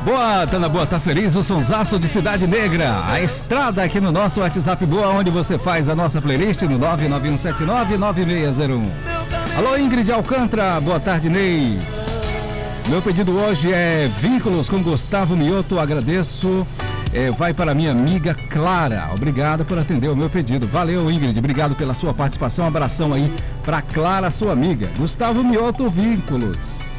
Boa, Tana Boa, tá feliz? O sonsaço de Cidade Negra. A estrada aqui no nosso WhatsApp Boa, onde você faz a nossa playlist no 991799601. Alô, Ingrid Alcântara, boa tarde, Ney. Meu pedido hoje é Vínculos com Gustavo Mioto, agradeço. Vai para minha amiga Clara, obrigado por atender o meu pedido. Valeu, Ingrid, obrigado pela sua participação. Um abração aí para Clara, sua amiga. Gustavo Mioto, Vínculos.